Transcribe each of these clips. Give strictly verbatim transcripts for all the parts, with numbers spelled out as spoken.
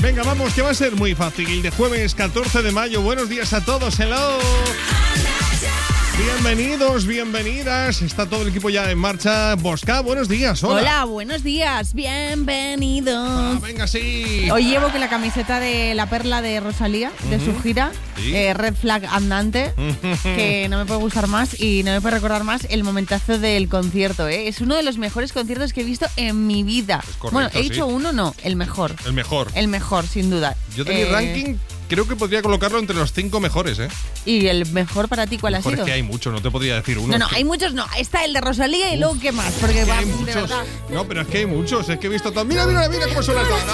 Venga, vamos, que va a ser muy fácil. De jueves catorce de mayo, buenos días a todos, hello. Bienvenidos, bienvenidas. Está todo el equipo ya en marcha. Bosca, buenos días. Hola. Hola, buenos días. Bienvenidos. Ah, venga, sí. Hoy llevo que la camiseta de La Perla de Rosalía, uh-huh. de su gira, ¿sí? eh, Red Flag andante, que no me puede gustar más y no me puede recordar más el momentazo del concierto. ¿eh? Es uno de los mejores conciertos que he visto en mi vida. Correcto, bueno, he sí. dicho uno, no, el mejor. El mejor. El mejor, sin duda. Yo de mi eh, ranking creo que podría colocarlo entre los cinco mejores, ¿eh? ¿Y el mejor para ti cuál mejor ha sido? Es que hay muchos, no te podría decir uno. No, no, es que... hay muchos, no. Está el de Rosalía y Uf, luego ¿qué más? Porque es que va, hay de muchos. verdad. No, pero es que hay muchos. Es que he visto todo. Mira, mira, mira cómo suena esto.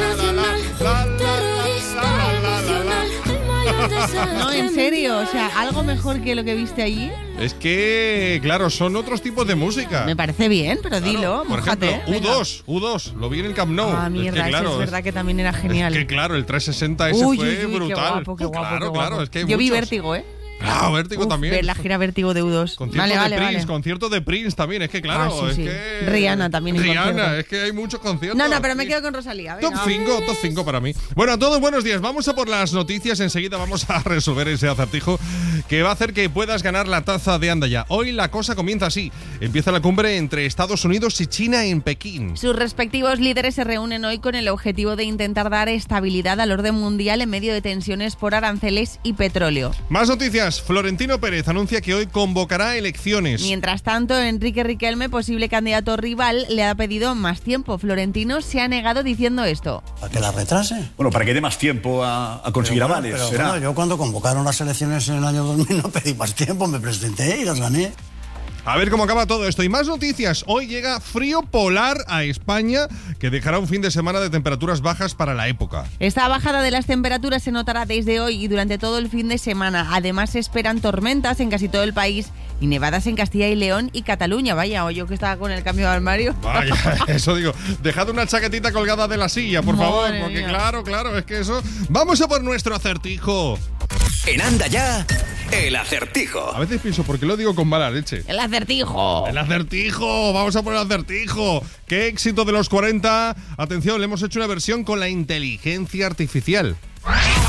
No, en serio, o sea, algo mejor que lo que viste allí. Es que, claro, son otros tipos de música. Me parece bien, pero claro, dilo, por mójate, ejemplo, U dos, U dos, lo vi en el Camp Nou. Ah, mierda, es que, claro, es verdad es, que también era genial. Es que, claro, el trescientos sesenta ese uy, fue uy, uy, brutal. Qué guapo, qué guapo, claro, qué guapo. claro, es que hay Yo muchos. vi Vértigo, ¿eh? Ah, Vértigo Uf, también. La gira Vértigo de U dos. Concierto Vale, de vale, Prince, vale. concierto de Prince también, es que claro, Ah, sí, es sí. que... Rihanna también en Rihanna, concierto. es que hay muchos conciertos. No, no, pero me quedo con Rosalía. Venga. Top cinco, top cinco para mí. Bueno, a todos buenos días. Vamos a por las noticias. Enseguida vamos a resolver ese acertijo que va a hacer que puedas ganar la taza de Anda Ya. Hoy la cosa comienza así. Empieza la cumbre entre Estados Unidos y China en Pekín. Sus respectivos líderes se reúnen hoy con el objetivo de intentar dar estabilidad al orden mundial en medio de tensiones por aranceles y petróleo. Más noticias. Florentino Pérez anuncia que hoy convocará elecciones. Mientras tanto, Enrique Riquelme, posible candidato rival, le ha pedido más tiempo. Florentino se ha negado diciendo esto. ¿Para que la retrase? Bueno, para que dé más tiempo a, a conseguir pero, avales. Pero ¿será? bueno, yo cuando convocaron las elecciones en el año dos mil no pedí más tiempo, me presenté y las gané. A ver cómo acaba todo esto. Y más noticias. Hoy llega frío polar a España, que dejará un fin de semana de temperaturas bajas para la época. Esta bajada de las temperaturas se notará desde hoy y durante todo el fin de semana. Además, se esperan tormentas en casi todo el país y nevadas en Castilla y León y Cataluña. Vaya, o yo que estaba con el cambio de armario. Vaya, eso digo. Dejad una chaquetita colgada de la silla, por Madre favor, porque mía. claro, claro, es que eso... Vamos a por nuestro acertijo. En Anda Ya, el acertijo. A veces pienso, ¿por qué lo digo con mala leche? El acertijo. El acertijo, vamos a por el acertijo. ¡Qué éxito de los cuarenta! Atención, le hemos hecho una versión con la inteligencia artificial.